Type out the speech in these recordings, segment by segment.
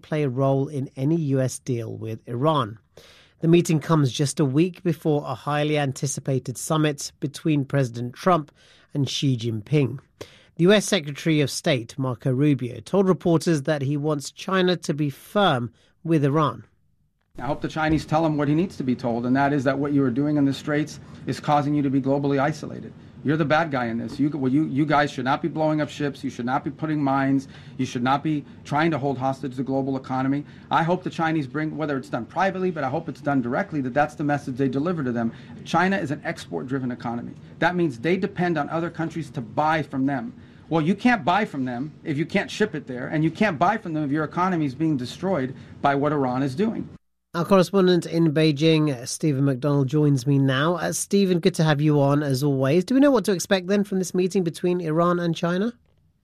play a role in any US deal with Iran. The meeting comes just a week before a highly anticipated summit between President Trump and Xi Jinping. The US Secretary of State, Marco Rubio, told reporters that he wants China to be firm with Iran. I hope the Chinese tell him what he needs to be told, and that is that what you are doing in the Straits is causing you to be globally isolated. You're the bad guy in this. You guys should not be blowing up ships. You should not be putting mines. You should not be trying to hold hostage the global economy. I hope the Chinese bring, whether it's done privately, but I hope it's done directly, that's the message they deliver to them. China is an export-driven economy. That means they depend on other countries to buy from them. Well, you can't buy from them if you can't ship it there, and you can't buy from them if your economy is being destroyed by what Iran is doing. Our correspondent in Beijing, Stephen McDonald, joins me now. Stephen, good to have you on as always. Do we know what to expect then from this meeting between Iran and China?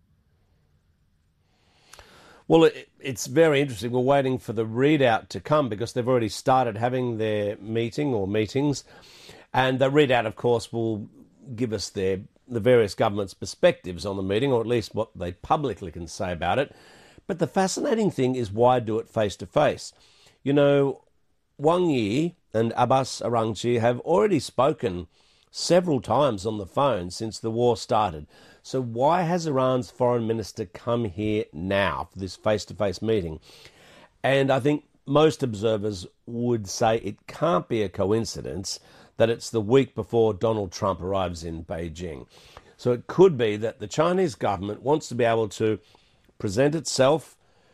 Well, it's very interesting. We're waiting for the readout to come because they've already started having their meeting or meetings. And the readout, of course, will give us the various governments' perspectives on the meeting, or at least what they publicly can say about it. But the fascinating thing is, why do it face-to-face? You know, Wang Yi and Abbas Araghchi have already spoken several times on the phone since the war started. So why has Iran's foreign minister come here now for this face-to-face meeting? And I think most observers would say it can't be a coincidence that it's the week before Donald Trump arrives in Beijing. So it could be that the Chinese government wants to be able to present itself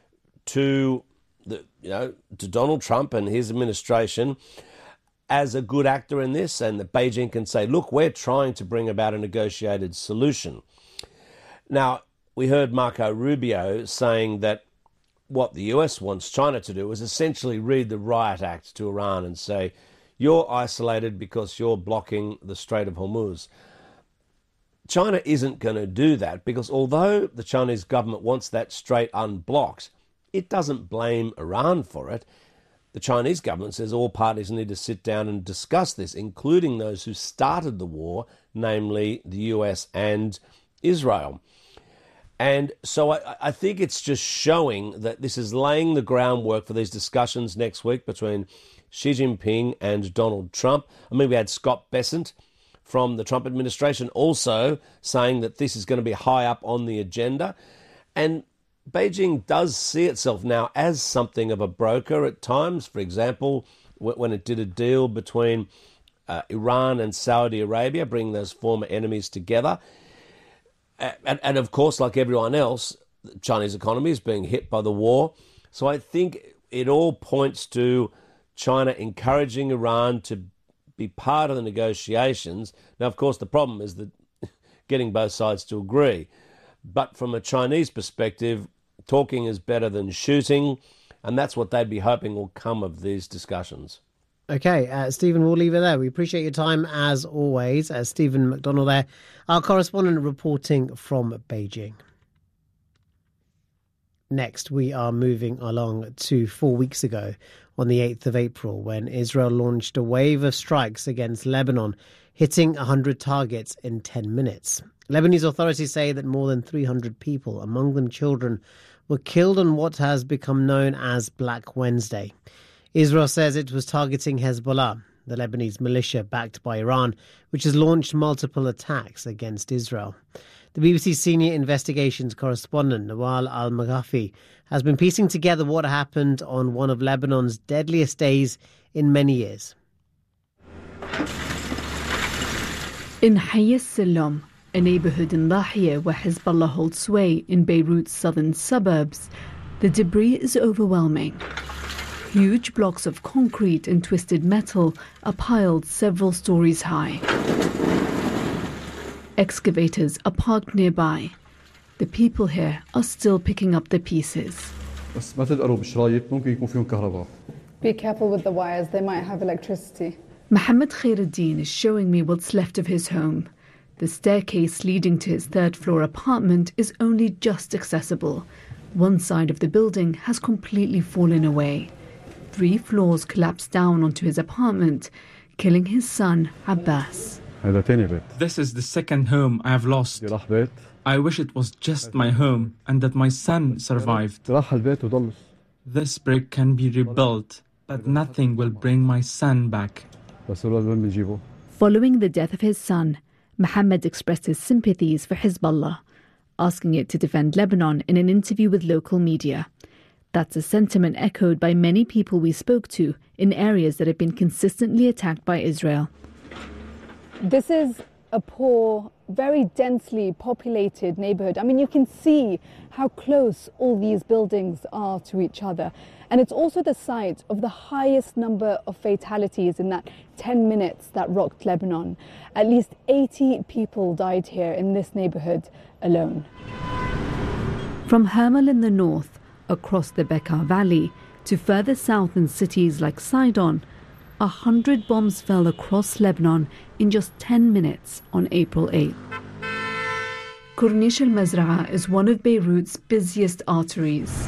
to Donald Trump and his administration as a good actor in this, and that Beijing can say, look, we're trying to bring about a negotiated solution. Now, we heard Marco Rubio saying that what the US wants China to do is essentially read the Riot Act to Iran and say, you're isolated because you're blocking the Strait of Hormuz. China isn't going to do that, because although the Chinese government wants that strait unblocked, it doesn't blame Iran for it. The Chinese government says all parties need to sit down and discuss this, including those who started the war, namely the US and Israel. And so I think it's just showing that this is laying the groundwork for these discussions next week between Xi Jinping and Donald Trump. I mean, we had Scott Bessent from the Trump administration also saying that this is going to be high up on the agenda. And Beijing does see itself now as something of a broker at times. For example, when it did a deal between Iran and Saudi Arabia, bringing those former enemies together. And of course, like everyone else, the Chinese economy is being hit by the war. So I think it all points to China encouraging Iran to be part of the negotiations. Now, of course, the problem is that getting both sides to agree. But from a Chinese perspective, talking is better than shooting, and that's what they'd be hoping will come of these discussions. Okay, Stephen, we'll leave it there. We appreciate your time as always. Stephen McDonald there, our correspondent reporting from Beijing. Next, we are moving along to 4 weeks ago on the 8th of April, when Israel launched a wave of strikes against Lebanon, hitting 100 targets in 10 minutes. Lebanese authorities say that more than 300 people, among them children, were killed on what has become known as Black Wednesday. Israel says it was targeting Hezbollah, the Lebanese militia backed by Iran, which has launched multiple attacks against Israel. The BBC senior investigations correspondent, Nawal Al-Maghafi, has been piecing together what happened on one of Lebanon's deadliest days in many years. In Hayy al-Silom, a neighborhood in Lahia where Hezbollah holds sway in Beirut's southern suburbs, the debris is overwhelming. Huge blocks of concrete and twisted metal are piled several stories high. Excavators are parked nearby. The people here are still picking up the pieces. Be careful with the wires, they might have electricity. Mohammed Khairuddin is showing me what's left of his home. The staircase leading to his third-floor apartment is only just accessible. One side of the building has completely fallen away. 3 floors collapsed down onto his apartment, killing his son, Abbas. This is the second home I have lost. I wish it was just my home and that my son survived. This brick can be rebuilt, but nothing will bring my son back. Following the death of his son, Mohammed expressed his sympathies for Hezbollah, asking it to defend Lebanon in an interview with local media. That's a sentiment echoed by many people we spoke to in areas that have been consistently attacked by Israel. This is a poor, very densely populated neighborhood. I mean, you can see how close all these buildings are to each other. And it's also the site of the highest number of fatalities in that 10 minutes that rocked Lebanon. At least 80 people died here in this neighborhood alone. From Hermel in the north, across the Bekaa Valley, to further south in cities like Sidon, 100 bombs fell across Lebanon in just 10 minutes on April 8th. Corniche al-Mazraa is one of Beirut's busiest arteries.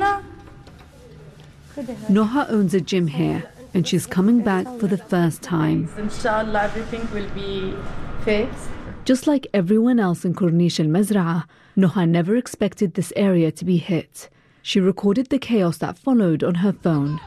Noha owns a gym here, and she's coming back for the first time. Inshallah, everything will be fixed. Just like everyone else in Corniche al-Mazraa, Noha never expected this area to be hit. She recorded the chaos that followed on her phone.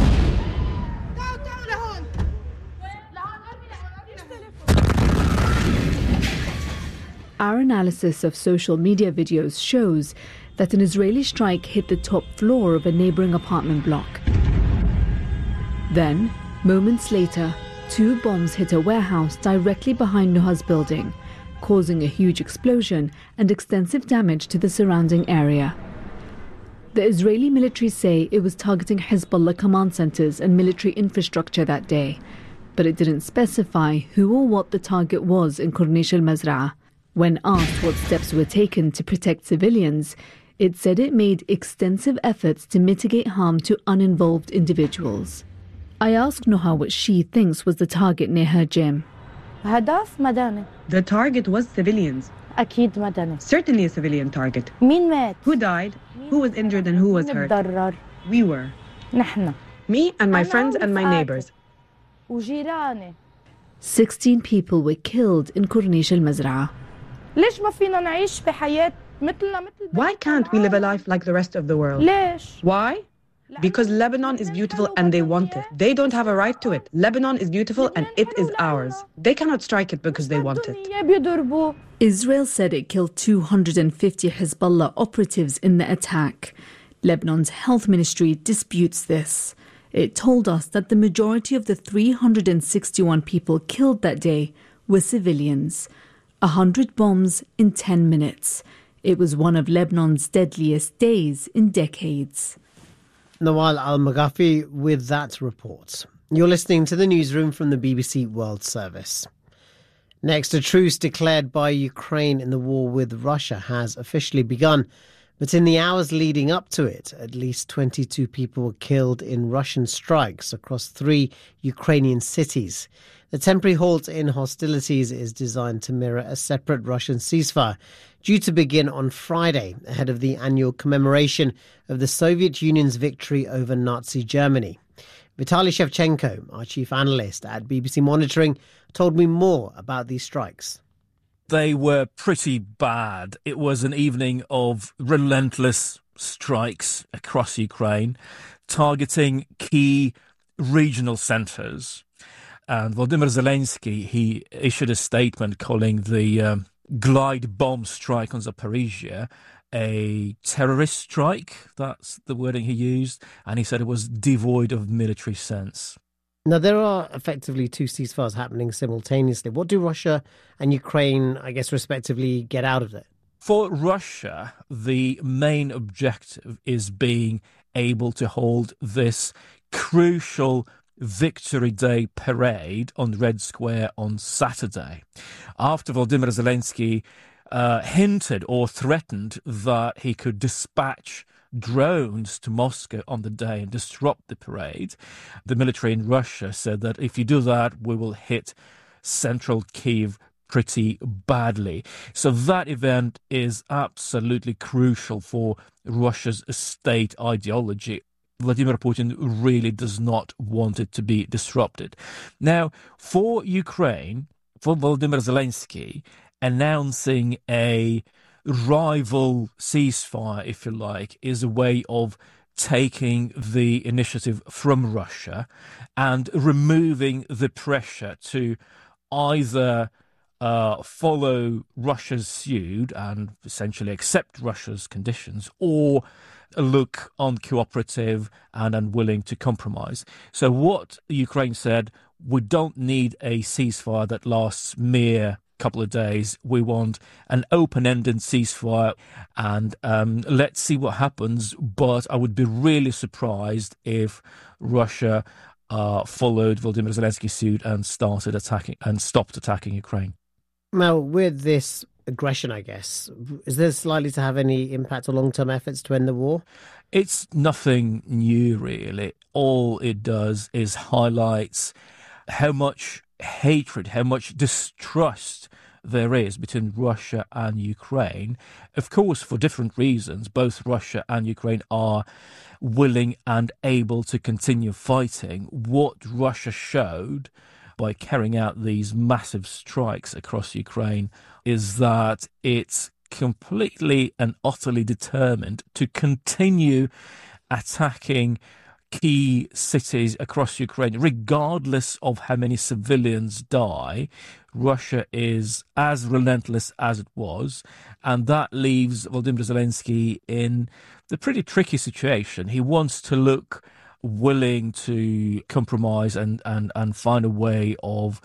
Our analysis of social media videos shows that an Israeli strike hit the top floor of a neighboring apartment block. Then, moments later, 2 bombs hit a warehouse directly behind Noha's building, causing a huge explosion and extensive damage to the surrounding area. The Israeli military say it was targeting Hezbollah command centers and military infrastructure that day, but it didn't specify who or what the target was in Corniche al-Mazraa. When asked what steps were taken to protect civilians, it said it made extensive efforts to mitigate harm to uninvolved individuals. I asked Noha what she thinks was the target near her gym. The target was civilians. Certainly a civilian target. Who died, who was injured, and who was hurt? We were. Me and my friends and my neighbors. 16 people were killed in Corniche al-Mazraa. Why can't we live a life like the rest of the world? Why? Because Lebanon is beautiful and they want it. They don't have a right to it. Lebanon is beautiful and it is ours. They cannot strike it because they want it. Israel said it killed 250 Hezbollah operatives in the attack. Lebanon's health ministry disputes this. It told us that the majority of the 361 people killed that day were civilians. 100 bombs in 10 minutes. It was one of Lebanon's deadliest days in decades. Nawal Al-Maghafi with that report. You're listening to the newsroom from the BBC World Service. Next, a truce declared by Ukraine in the war with Russia has officially begun. But in the hours leading up to it, at least 22 people were killed in Russian strikes across 3 Ukrainian cities. The temporary halt in hostilities is designed to mirror a separate Russian ceasefire due to begin on Friday ahead of the annual commemoration of the Soviet Union's victory over Nazi Germany. Vitaly Shevchenko, our chief analyst at BBC Monitoring, told me more about these strikes. They were pretty bad. It was an evening of relentless strikes across Ukraine, targeting key regional centres. And Volodymyr Zelensky, he issued a statement calling the glide bomb strike on Zaporizhia a terrorist strike. That's the wording he used. And he said it was devoid of military sense. Now, there are effectively 2 ceasefires happening simultaneously. What do Russia and Ukraine, I guess, respectively, get out of it? For Russia, the main objective is being able to hold this crucial Victory Day parade on Red Square on Saturday, after Volodymyr Zelensky hinted or threatened that he could dispatch drones to Moscow on the day and disrupt the parade. The military in Russia said that if you do that, we will hit central Kyiv pretty badly. So that event is absolutely crucial for Russia's state ideology. Vladimir Putin really does not want it to be disrupted. Now, for Ukraine, for Volodymyr Zelensky, announcing a rival ceasefire, if you like, is a way of taking the initiative from Russia and removing the pressure to either follow Russia's suit and essentially accept Russia's conditions, or look uncooperative and unwilling to compromise. So what Ukraine said, we don't need a ceasefire that lasts mere couple of days. We want an open-ended ceasefire, and let's see what happens. But I would be really surprised if Russia followed Volodymyr Zelensky's suit and stopped attacking Ukraine. Now, with this aggression, I guess, is this likely to have any impact on long-term efforts to end the war? It's nothing new, really. All it does is highlights how much hatred, how much distrust there is between Russia and Ukraine. Of course, for different reasons, both Russia and Ukraine are willing and able to continue fighting. What Russia showed by carrying out these massive strikes across Ukraine is that it's completely and utterly determined to continue attacking key cities across Ukraine, regardless of how many civilians die. Russia is as relentless as it was, and that leaves Volodymyr Zelensky in the pretty tricky situation. He wants to look willing to compromise and find a way of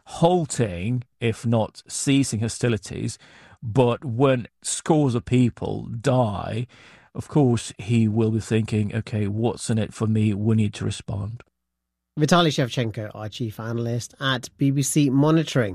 halting, if not ceasing hostilities. But when scores of people die, of course, he will be thinking, OK, what's in it for me? We need to respond. Vitaly Shevchenko, our chief analyst at BBC Monitoring.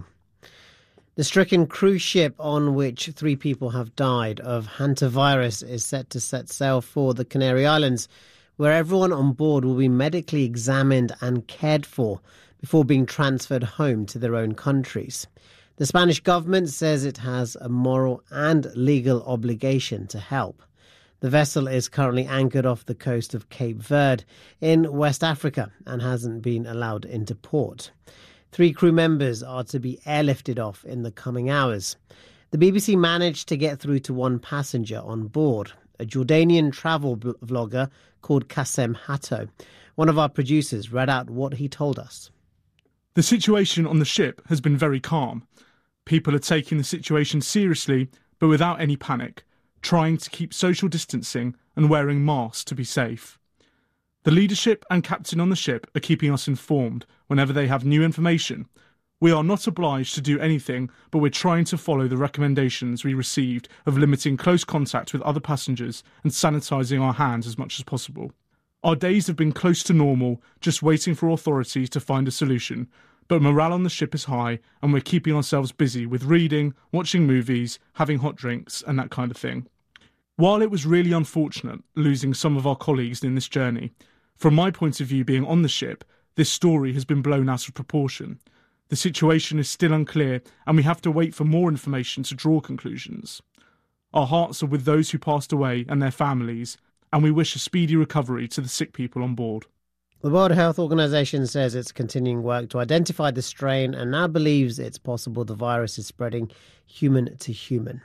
The stricken cruise ship on which 3 people have died of hantavirus is set to set sail for the Canary Islands, where everyone on board will be medically examined and cared for before being transferred home to their own countries. The Spanish government says it has a moral and legal obligation to help. The vessel is currently anchored off the coast of Cape Verde in West Africa and hasn't been allowed into port. 3 crew members are to be airlifted off in the coming hours. The BBC managed to get through to one passenger on board, a Jordanian travel vlogger called Kassem Hatto. One of our producers read out what he told us. The situation on the ship has been very calm. People are taking the situation seriously, but without any panic, trying to keep social distancing and wearing masks to be safe. The leadership and captain on the ship are keeping us informed whenever they have new information. We are not obliged to do anything, but we're trying to follow the recommendations we received of limiting close contact with other passengers and sanitising our hands as much as possible. Our days have been close to normal, just waiting for authorities to find a solution, but morale on the ship is high and we're keeping ourselves busy with reading, watching movies, having hot drinks and that kind of thing. While it was really unfortunate losing some of our colleagues in this journey, from my point of view being on the ship, this story has been blown out of proportion. The situation is still unclear and we have to wait for more information to draw conclusions. Our hearts are with those who passed away and their families, and we wish a speedy recovery to the sick people on board. The World Health Organization says it's continuing work to identify the strain and now believes it's possible the virus is spreading human to human.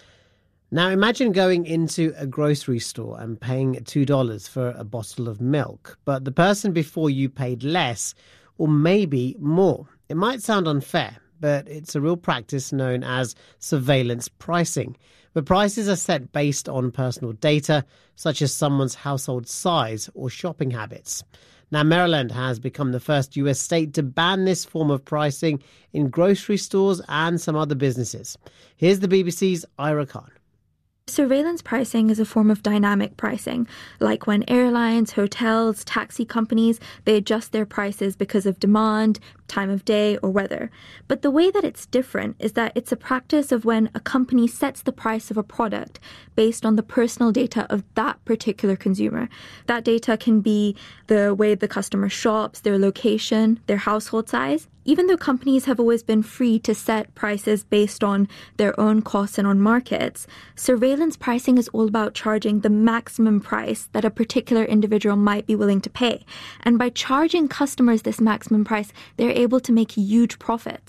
Now imagine going into a grocery store and paying $2 for a bottle of milk, but the person before you paid less or maybe more. It might sound unfair, but it's a real practice known as surveillance pricing, where prices are set based on personal data, such as someone's household size or shopping habits. Now, Maryland has become the first US state to ban this form of pricing in grocery stores and some other businesses. Here's the BBC's Ira Khan. Surveillance pricing is a form of dynamic pricing, like when airlines, hotels, taxi companies, they adjust their prices because of demand, time of day, or weather. But the way that it's different is that it's a practice of when a company sets the price of a product based on the personal data of that particular consumer. That data can be the way the customer shops, their location, their household size. Even though companies have always been free to set prices based on their own costs and on markets, surveillance pricing is all about charging the maximum price that a particular individual might be willing to pay. And by charging customers this maximum price, they're able to make huge profits.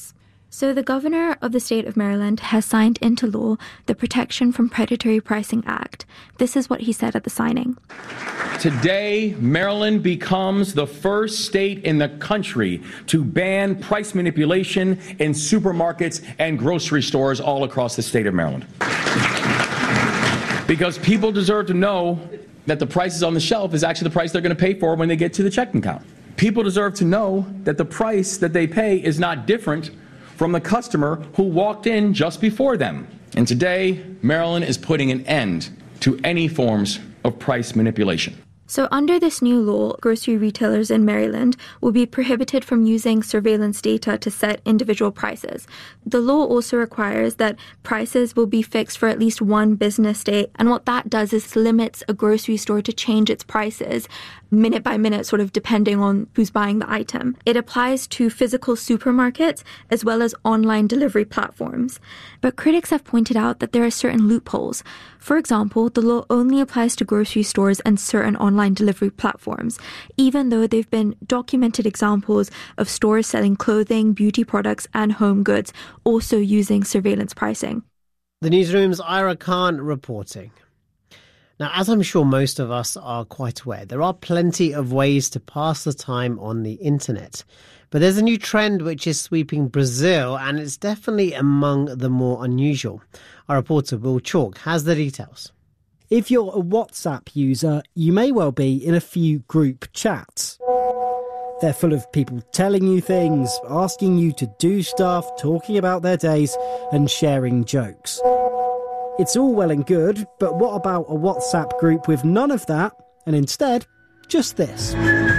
So the governor of the state of Maryland has signed into law the Protection from Predatory Pricing Act. This is what he said at the signing. Today, Maryland becomes the first state in the country to ban price manipulation in supermarkets and grocery stores all across the state of Maryland. Because people deserve to know that the prices on the shelf is actually the price they're going to pay for when they get to the checking account. People deserve to know that the price that they pay is not different from the customer who walked in just before them. And today, Maryland is putting an end to any forms of price manipulation. So under this new law, grocery retailers in Maryland will be prohibited from using surveillance data to set individual prices. The law also requires that prices will be fixed for at least one business day. And what that does is limits a grocery store to change its prices minute by minute, sort of depending on who's buying the item. It applies to physical supermarkets as well as online delivery platforms. But critics have pointed out that there are certain loopholes. For example, the law only applies to grocery stores and certain online delivery platforms, even though there have been documented examples of stores selling clothing, beauty products, and home goods also using surveillance pricing. The newsroom's Ira Khan reporting. Now, as I'm sure most of us are quite aware, there are plenty of ways to pass the time on the internet. But there's a new trend which is sweeping Brazil, and it's definitely among the more unusual. Our reporter, Will Chalk, has the details. If you're a WhatsApp user, you may well be in a few group chats. They're full of people telling you things, asking you to do stuff, talking about their days, and sharing jokes. It's all well and good, but what about a WhatsApp group with none of that, and instead, just this?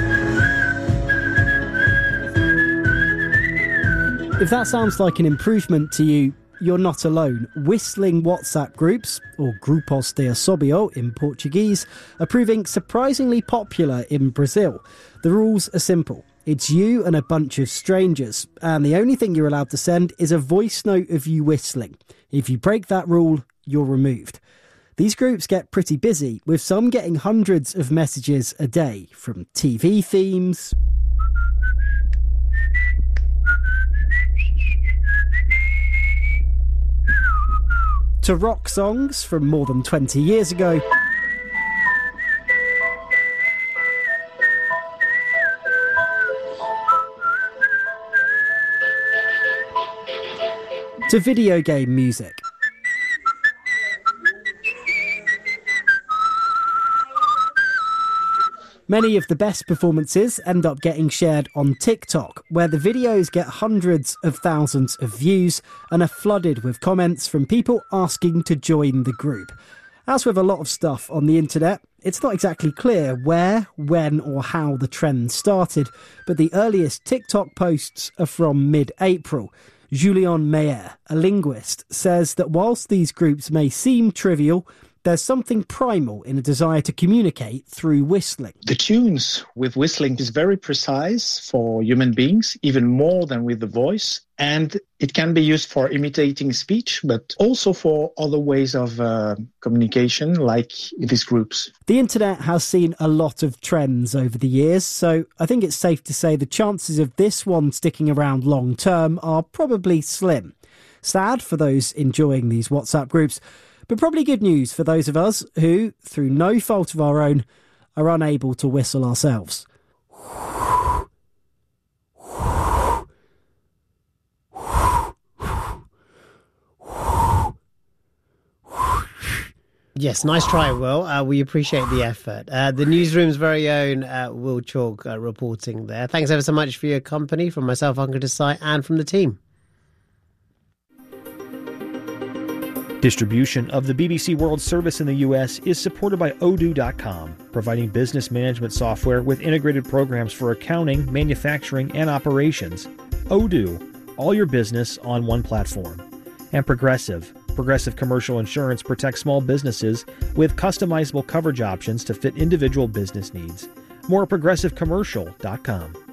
If that sounds like an improvement to you, you're not alone. Whistling WhatsApp groups, or grupos de assobio in Portuguese, are proving surprisingly popular in Brazil. The rules are simple. It's you and a bunch of strangers, and the only thing you're allowed to send is a voice note of you whistling. If you break that rule, you're removed. These groups get pretty busy, with some getting hundreds of messages a day, from TV themes to rock songs from more than 20 years ago, to video game music. Many of the best performances end up getting shared on TikTok, where the videos get hundreds of thousands of views and are flooded with comments from people asking to join the group. As with a lot of stuff on the internet, it's not exactly clear where, when or how the trend started, but the earliest TikTok posts are from mid-April. Julian Meyer, a linguist, says that whilst these groups may seem trivial, there's something primal in a desire to communicate through whistling. The tunes with whistling is very precise for human beings, even more than with the voice. And it can be used for imitating speech, but also for other ways of communication, like these groups. The internet has seen a lot of trends over the years, so I think it's safe to say the chances of this one sticking around long term are probably slim. Sad for those enjoying these WhatsApp groups, but probably good news for those of us who, through no fault of our own, are unable to whistle ourselves. Yes, nice try, Will. We appreciate the effort. The newsroom's very own Will Chalk reporting there. Thanks ever so much for your company from myself, Uncle Desai, and from the team. Distribution of the BBC World Service in the U.S. is supported by Odoo.com, providing business management software with integrated programs for accounting, manufacturing, and operations. Odoo, all your business on one platform. And Progressive. Progressive Commercial Insurance protects small businesses with customizable coverage options to fit individual business needs. More at ProgressiveCommercial.com.